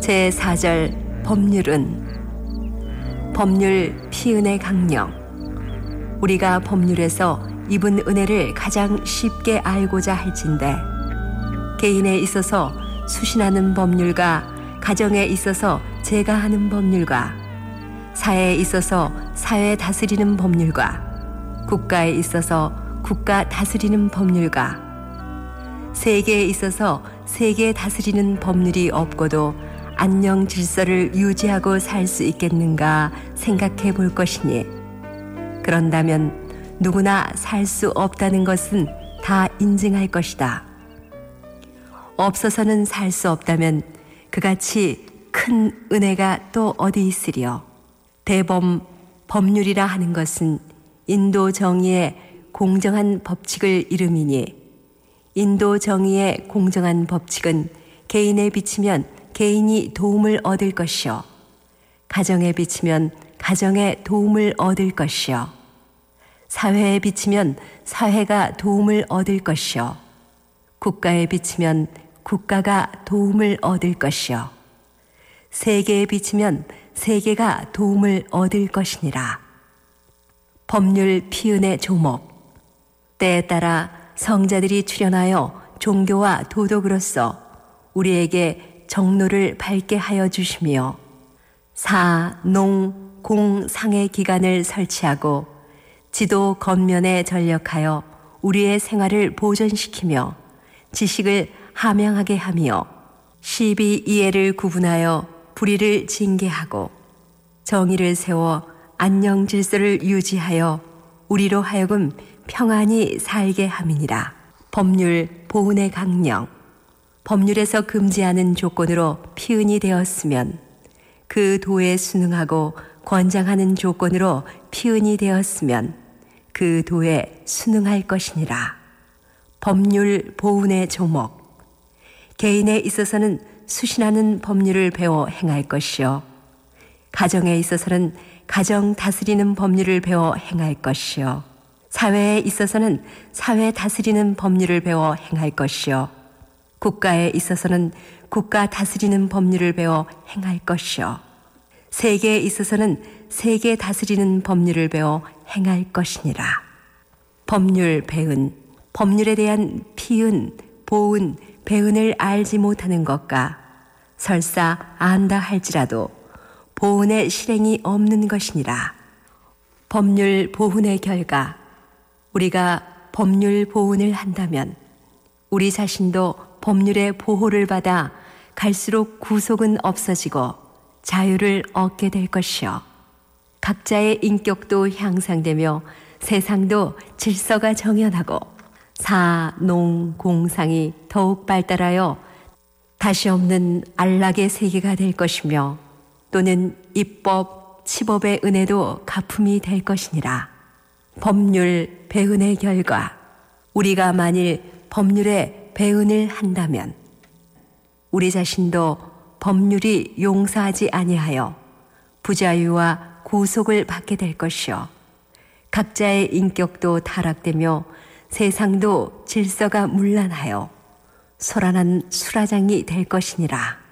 제4절 법률은 법률 피은의 강령. 우리가 법률에서 입은 은혜를 가장 쉽게 알고자 할진대 개인에 있어서 수신하는 법률과 가정에 있어서 제가하는 법률과 사회에 있어서 사회 다스리는 법률과 국가에 있어서 국가 다스리는 법률과 세계에 있어서 세계 다스리는 법률이 없고도 안녕 질서를 유지하고 살 수 있겠는가 생각해 볼 것이니, 그런다면 누구나 살 수 없다는 것은 다 인증할 것이다. 없어서는 살 수 없다면 그같이 큰 은혜가 또 어디 있으리요. 대범 법률이라 하는 것은 인도 정의의 공정한 법칙을 이름이니, 인도 정의의 공정한 법칙은 개인에 비치면 개인이 도움을 얻을 것이요, 가정에 비치면 가정에 도움을 얻을 것이요, 사회에 비치면 사회가 도움을 얻을 것이요, 국가에 비치면 국가가 도움을 얻을 것이요, 세계에 비치면 세계가 도움을 얻을 것이니라. 법률 피은의 조목. 때에 따라 성자들이 출현하여 종교와 도덕으로서 우리에게 정로를 밝게 하여 주시며, 사, 농, 공, 상의 기관을 설치하고 지도 겉면에 전력하여 우리의 생활을 보존시키며 지식을 함양하게 하며 시비 이해를 구분하여 불의를 징계하고 정의를 세워 안녕 질서를 유지하여 우리로 하여금 평안히 살게 함이니라. 법률 보훈의 강령. 법률에서 금지하는 조건으로 피은이 되었으면 그 도에 순응하고 권장하는 조건으로 피은이 되었으면 그 도에 순응할 것이니라. 법률 보훈의 조목. 개인에 있어서는 수신하는 법률을 배워 행할 것이요, 가정에 있어서는 가정 다스리는 법률을 배워 행할 것이요, 사회에 있어서는 사회 다스리는 법률을 배워 행할 것이요, 국가에 있어서는 국가 다스리는 법률을 배워 행할 것이요, 세계에 있어서는 세계 다스리는 법률을 배워 행할 것이니라. 법률 배은. 법률에 대한 피은, 보은, 배은을 알지 못하는 것과 설사 안다 할지라도 보은의 실행이 없는 것이니라. 법률 보훈의 결과. 우리가 법률 보훈을 한다면 우리 자신도 법률의 보호를 받아 갈수록 구속은 없어지고 자유를 얻게 될 것이요, 각자의 인격도 향상되며 세상도 질서가 정연하고 사, 농, 공상이 더욱 발달하여 다시 없는 안락의 세계가 될 것이며, 또는 입법, 치법의 은혜도 가품이 될 것이니라. 법률 배은의 결과. 우리가 만일 법률에 배은을 한다면 우리 자신도 법률이 용서하지 아니하여 부자유와 구속을 받게 될 것이요, 각자의 인격도 타락되며 세상도 질서가 문란하여 소란한 수라장이 될 것이니라.